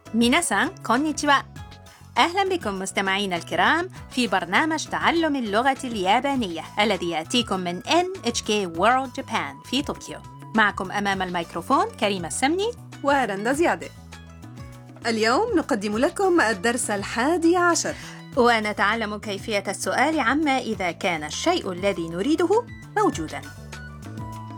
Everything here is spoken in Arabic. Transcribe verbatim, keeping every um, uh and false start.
ميناسان كونيتشوا. أهلا بكم مستمعينا الكرام في برنامج تعلم اللغة اليابانية الذي يأتيكم من إن إتش كي World Japan في طوكيو. معكم أمام الميكروفون كريمة السمني ورندا زيادة. اليوم نقدم لكم الدرس الحادي عشر، ونتعلم كيفية السؤال عما إذا كان الشيء الذي نريده موجوداً.